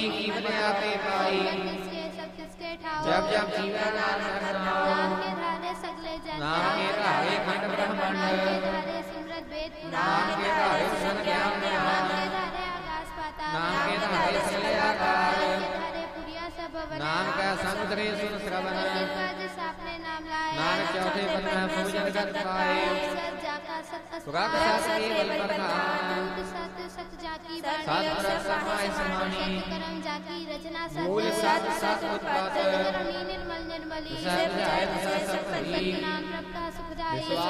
अपने आपे पाई जब जब जीवन नाम नाम के धारे सगले जन नाम के धारे खंड ब्रह्मांड नाम के धारे सन ज्ञान नाम के धारे आकाश पाताल नाम के धारे सगले आकाश नाम का समुद्रे सुन श्रवण नानक चौथे पद में पूजन कर पाए सुराग सास केवल प्रधान सत समाय समानी मूल सत सत उत्पाद निर्मल निर्मली सब जाय सब